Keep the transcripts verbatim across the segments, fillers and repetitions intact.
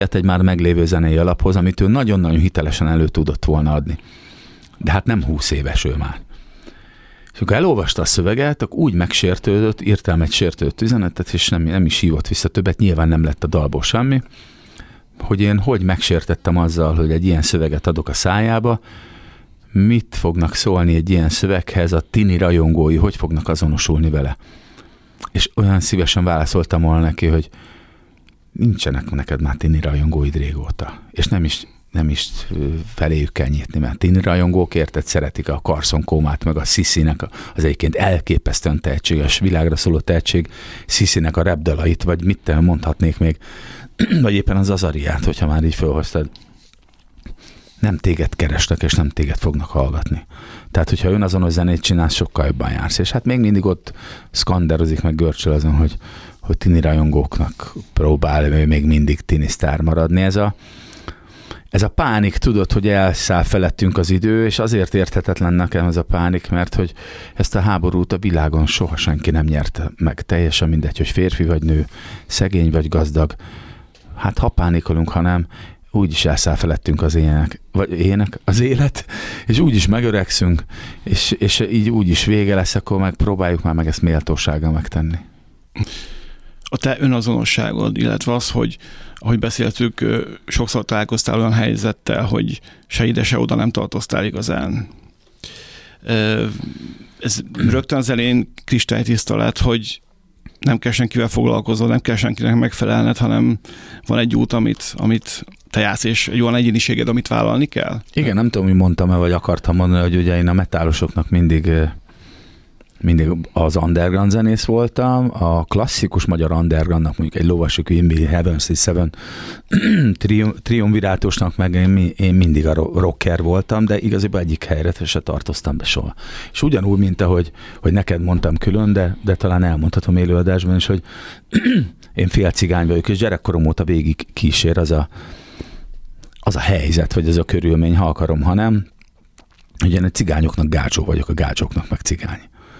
egy már meglévő zenei alaphoz, amit ő nagyon-nagyon hitelesen elő tudott volna adni. De hát nem húsz éves ő már. És akkor elolvasta a szöveget, akkor úgy megsértődött, írtam egy sértődött üzenetet, és nem, nem is hívott vissza többet, nyilván nem lett a dalból semmi, hogy én hogy megsértettem azzal, hogy egy ilyen szöveget adok a szájába, mit fognak szólni egy ilyen szöveghez, a tini rajongói, hogy fognak azonosulni vele. És olyan szívesen válaszoltam volna neki, hogy nincsenek neked már tini rajongóid régóta. És nem is, nem is feléjük kell nyitni, mert tini rajongók érted, szeretik a Carson Comát, meg a Sissy-nek az egyébként elképesztően tehetséges, világra szóló tehetség, Sissy-nek a repdalait, vagy mit mondhatnék még, vagy éppen az Azariát, hogyha már így felhoztad. Nem téged keresnek, és nem téged fognak hallgatni. Tehát, hogyha önazonos zenét csinálsz, sokkal jobban jársz. És hát még mindig ott szkanderozik, meg görcsöl azon, hogy, hogy tini rajongóknak próbál ő még mindig tini sztár maradni. Ez a, ez a pánik, tudod, hogy elszáll felettünk az idő, és azért érthetetlen nekem ez a pánik, mert hogy ezt a háborút a világon soha senki nem nyerte meg. Teljesen mindegy, hogy férfi vagy nő, szegény vagy gazdag. Hát ha pánikolunk, ha nem, úgyis elszáll felettünk az ének, vagy ének, az élet, és úgyis megöregszünk, és, és így úgyis vége lesz, akkor meg próbáljuk már meg ezt méltósággal megtenni. A te önazonosságod, illetve az, hogy ahogy beszéltük, sokszor találkoztál olyan helyzettel, hogy se ide, se oda nem tartoztál igazán. Ez rögtön az elején kristálytiszta lett, hogy nem kell senkivel foglalkozol, nem kell senkinek megfelelned, hanem van egy út, amit, amit te jársz, és egy olyan egyéniséged, amit vállalni kell? Igen, nem tudom, hogy mondtam-e, vagy akartam mondani, hogy ugye én a metálosoknak mindig, mindig az underground zenész voltam, a klasszikus magyar undergroundnak mondjuk egy Lovasi Quimby, Heavenly Seven triumvirátusnak meg én, én mindig a rocker voltam, de igazából egyik helyre se tartoztam be soha. És ugyanúgy, mint ahogy hogy neked mondtam külön, de, de talán elmondhatom élőadásban is, hogy én fél cigány vagyok, és gyerekkorom óta végig kísér az a, az a helyzet, vagy ez a körülmény, ha akarom, ha nem. Ugye én egy cigányoknak gácsó vagyok, a gácsóknak meg cigány.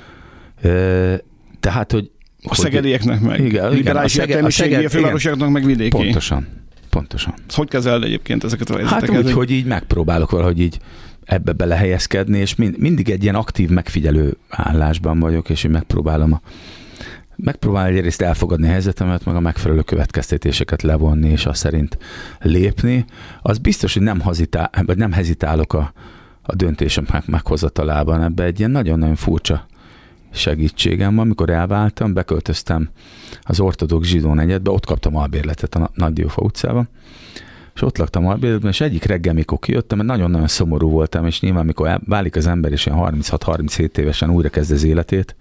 Tehát, hogy... A szegedieknek meg. Igen, liberális értelmiségi, a fővárosiaknak meg vidéki. Pontosan, pontosan. Hogy kezeled egyébként ezeket a helyzeteket? Hát úgy, hogy így megpróbálok valahogy így ebbe belehelyezkedni, és mind, mindig egy ilyen aktív megfigyelő állásban vagyok, és így megpróbálom a megpróbálom egyrészt elfogadni a helyzetemet, meg a megfelelő következtetéseket levonni, és azt szerint lépni. Az biztos, hogy nem, hazitál, vagy nem hezitálok a, a döntésem meghozatalában. Ebbe egy ilyen nagyon-nagyon furcsa segítségem van. Amikor elváltam, beköltöztem az ortodox zsidó negyedbe, ott kaptam albérletet a Nagydiófa utcában, és ott laktam albérletben, és egyik reggel, mikor kijöttem, mert nagyon-nagyon szomorú voltam, és nyilván, mikor válik az ember, és ilyen harminchat-harminchét évesen újra kezd az életét,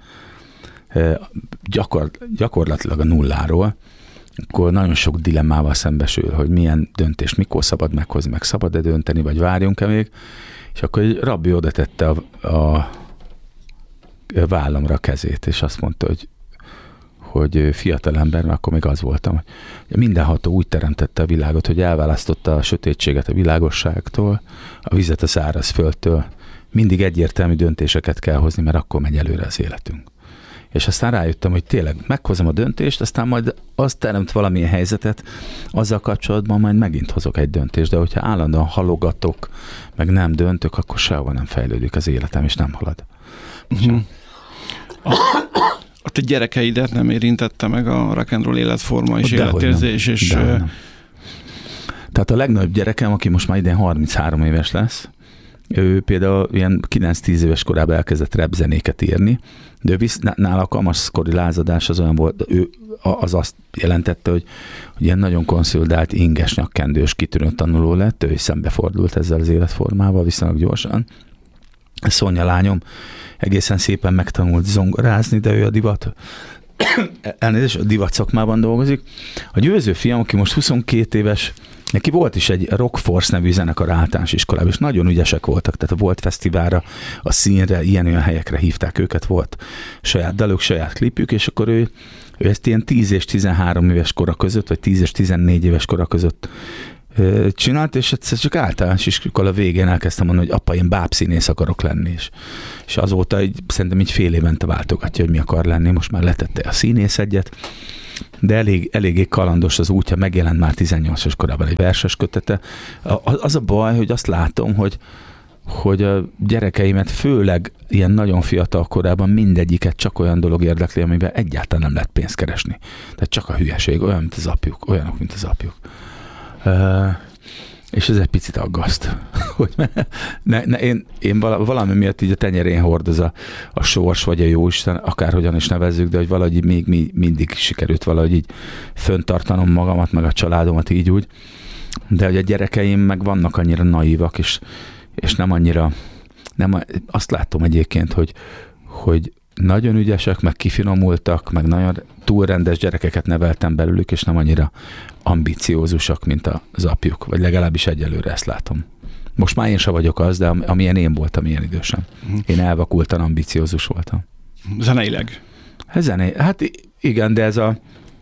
gyakor, gyakorlatilag a nulláról, akkor nagyon sok dilemmával szembesül, hogy milyen döntést mikor szabad meghozni, meg szabad-e dönteni, vagy várjunk-e még, és akkor egy rabbi oda tette a, a vállamra a kezét, és azt mondta, hogy, hogy fiatal ember, mert akkor még az voltam, hogy mindenható úgy teremtette a világot, hogy elválasztotta a sötétséget a világosságtól, a vizet a száraz földtől, mindig egyértelmű döntéseket kell hozni, mert akkor megy előre az életünk. És aztán rájöttem, hogy tényleg meghozom a döntést, aztán majd az teremt valamilyen helyzetet, azzal kapcsolatban majd megint hozok egy döntést, de hogyha állandóan halogatok, meg nem döntök, akkor sehova nem fejlődik az életem, és nem halad. Uh-huh. A, a te gyerekeidet nem érintette meg a rock and roll életforma és életérzés, és... Tehát a legnagyobb gyerekem, aki most már idén harminchárom éves lesz, ő például ilyen kilenc-tíz éves korában elkezdett rap zenéket írni, de ő visz, nála a kamaszkori lázadás az olyan volt, ő az azt jelentette, hogy, hogy ilyen nagyon konszolidált, inges, nyakkendős, kitűnő tanuló lett, ő is szembefordult ezzel az életformával viszonylag gyorsan. Szonya lányom egészen szépen megtanult zongorázni, de ő a divat, elnézést, a divat szakmában dolgozik. A Győző fiam, aki most huszonkét éves, neki volt is egy Rock Force nevű zenekar általános iskolában, és nagyon ügyesek voltak, tehát a Volt Fesztiválra, a Színre, ilyen-olyan helyekre hívták őket, volt saját daluk, saját klipjük, és akkor ő, ő ezt ilyen tíz és tizenhárom éves kora között, vagy tíz és tizennégy éves kora között csinált, és egyszer csak általános iskola végén elkezdtem mondani, hogy apa, én bábszínész akarok lenni, és, és azóta így, szerintem így fél évente váltogatja, hogy mi akar lenni, most már letette a színész egyet, de elég, eléggé kalandos az útja, megjelent már tizennyolcas korában egy verses kötete. Az a baj, hogy azt látom, hogy hogy a gyerekeimet főleg ilyen nagyon fiatal korában mindegyiket csak olyan dolog érdekli, amiben egyáltalán nem lehet pénzt keresni. Tehát csak a hülyeség, olyan, mint az apjuk, olyanok, mint az apjuk. Uh, és ez egy picit aggaszt. hogy ne, ne, én, én valami miatt így a tenyerén hordoz a, a sors, vagy a jóisten, akárhogyan is nevezzük, de hogy valahogy még mi, mindig sikerült valahogy így föntartanom magamat, meg a családomat így úgy. De hogy a gyerekeim meg vannak annyira naívak, és és nem annyira, nem, azt látom egyébként, hogy, hogy nagyon ügyesek, meg kifinomultak, meg nagyon túlrendes gyerekeket neveltem belőlük, és nem annyira ambiciózusak, mint az apjuk, vagy legalábbis egyelőre ezt látom. Most már én sem vagyok az, de amilyen én voltam, ilyen idősen. Én elvakultan ambiciózus voltam. Zeneileg? Zenei, hát igen, de ez a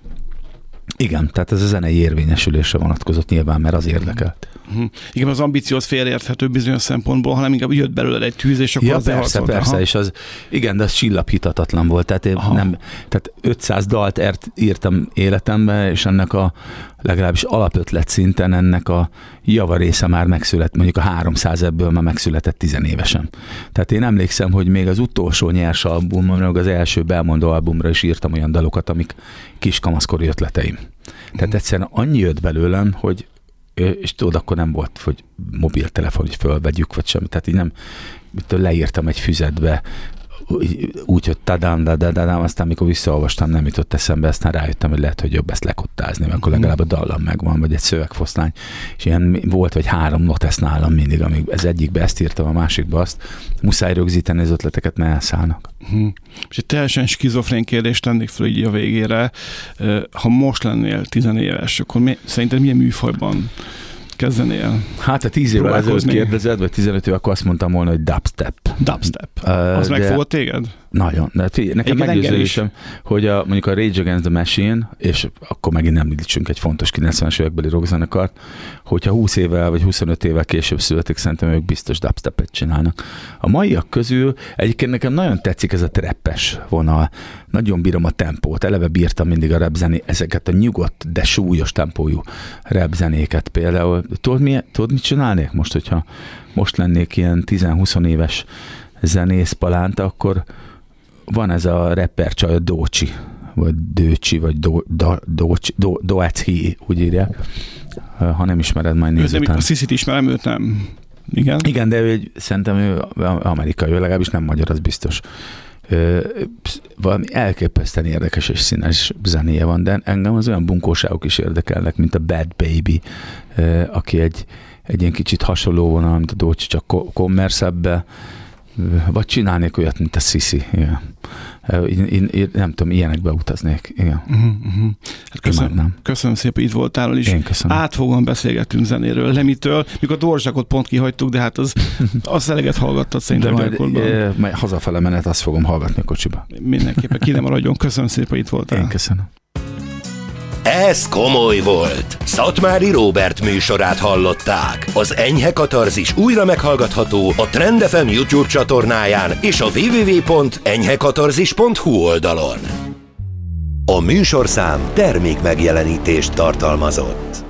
igen, tehát ez a zenei érvényesülésre vonatkozott nyilván, mert az érdekelt. Uh-huh. Igen, az ambíció az félreérthető bizonyos szempontból, hanem inkább jött belőle egy tűz, és akkor ja, az persze, persze, aha. és az, igen, de az csillapíthatatlan volt, tehát én aha. nem, tehát ötszáz dalt ért, írtam életembe, és ennek a legalábbis alapötlet szinten ennek a javarésze már megszületett, mondjuk a háromszáz ebből már megszületett tizenévesen. Tehát én emlékszem, hogy még az utolsó nyers albumon, meg az első Belmondo albumra is írtam olyan dalokat, amik kiskamaszkori ötleteim. Tehát egyszerűen annyi jött belőlem, hogy és tudod, akkor nem volt, hogy mobiltelefon, hogy fölvegyük, vagy semmi. Tehát így nem, leírtam egy füzetbe, úgy, hogy tadám, dadadám, aztán mikor visszaolvastam, nem jutott eszembe, aztán rájöttem, hogy lehet, hogy jobb ezt lekottázni, mert akkor legalább a dallam megvan, vagy egy szövegfoszlány. És ilyen volt, vagy három notesz nálam mindig, amíg ez egyikbe ezt írtam, a másikba azt. Muszáj rögzíteni az ötleteket, mert elszállnak. Uh-huh. És egy teljesen skizofrén kérdést tennék fel így a végére. Ha most lennél tizenéves, akkor mi, szerinted milyen műfajban kezdenél? Hát a tíz évvel ezelőtt kérdezed, vagy tizenöt év, akkor azt mondtam volna, hogy dubstep. Dubstep. Uh, Az megfogott téged? Nagyon. De figyelj, nekem meggyőződésem, hogy a, mondjuk a Rage Against the Machine, és akkor megint nem említsünk egy fontos kilencvenes évekbeli rockzenekart, hogyha húsz évvel vagy huszonöt évvel később születik, szerintem ők biztos dubstepet csinálnak. A maiak közül egyébként nekem nagyon tetszik ez a trappes vonal. Nagyon bírom a tempót. Eleve bírtam mindig a rapzené, ezeket a nyugodt, de súlyos tempójú rapzenéket például. Tudod, mi, tudod, mit csinálnék most, hogyha most lennék ilyen tíz-húsz éves zenész palánta, akkor van ez a rapper csaj, a Dócsi, vagy Dőcsi, vagy Do, do, Dócsi, do, Doeci, úgy írják. Ha nem ismered, majd nézz után. A Sziszit ismerem, őt nem. Igen? Igen, de ő egy, szerintem ő amerikai, ő legalábbis nem magyar, az biztos. Ö, valami elképesztően érdekes és színes zenéje van, de engem az olyan bunkóságok is érdekelnek, mint a Bad Baby, ö, aki egy, egy ilyen kicsit hasonló vonal, mint a Dócsi, csak kommerszebbe, vagy csinálnék olyat, mint a Sisi. Igen. Én, én, én nem tudom, ilyenekbe utaznék. Igen. Uh-huh, uh-huh. Hát köszönöm, köszönöm szépen, itt voltál, és átfogóan beszélgettünk zenéről, Lemitől, mikor a Dvořákot pont kihagytuk, de hát az, az eleget hallgattad szerintem. De majd, e, majd hazafele menet, azt fogom hallgatni a kocsiba. Mindenképpen ki nem maradjon. Köszönöm szépen, itt voltál. Én köszönöm. Ez komoly volt. Szatmári Róbert műsorát hallották. Az Enyhe Katarzis újra meghallgatható a Trend ef em YouTube csatornáján és a double-u double-u double-u pont enyhekatarzis pont hu oldalon. A műsorszám termék megjelenítést tartalmazott.